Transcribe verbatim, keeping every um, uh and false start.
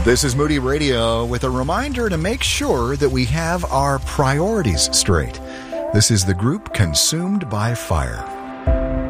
This is Moody Radio with a reminder to make sure that we have our priorities straight. This is the group Consumed by Fire.